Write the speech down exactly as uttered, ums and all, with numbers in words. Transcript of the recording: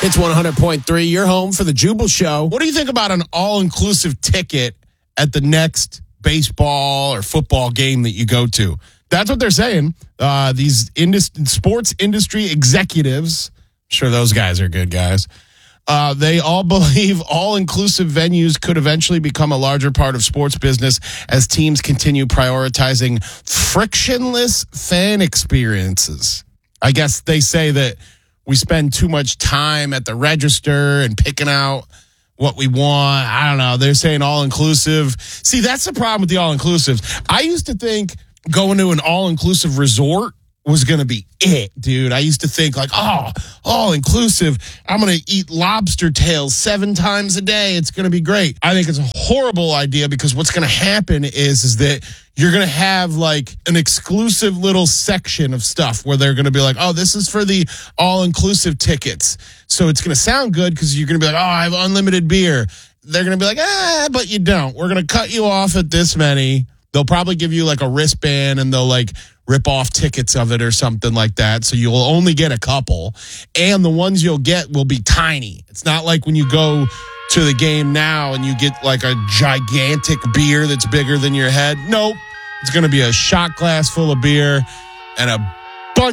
It's one hundred point three, your home for the Jubal Show. What do you think about an all-inclusive ticket at the next baseball or football game that you go to? That's what they're saying. Uh, these indus- sports industry executives, I'm sure those guys are good guys, uh, they all believe all-inclusive venues could eventually become a larger part of sports business as teams continue prioritizing frictionless fan experiences. I guess they say that we spend too much time at the register and picking out what we want. I don't know. They're saying all-inclusive. See, that's the problem with the all-inclusives. I used to think going to an all-inclusive resort was going to be it, dude. I used to think like, oh, all-inclusive. I'm going to eat lobster tails seven times a day. It's going to be great. I think it's a horrible idea because what's going to happen is, is that you're going to have like an exclusive little section of stuff where they're going to be like, oh, this is for the all-inclusive tickets. So it's going to sound good because you're going to be like, oh, I have unlimited beer. They're going to be like, ah, but you don't. We're going to cut you off at this many. They'll probably give you like a wristband and they'll like rip off tickets of it or something like that. So you'll only get a couple. And the ones you'll get will be tiny. It's not like when you go to the game now and you get like a gigantic beer that's bigger than your head. Nope. It's going to be a shot glass full of beer and a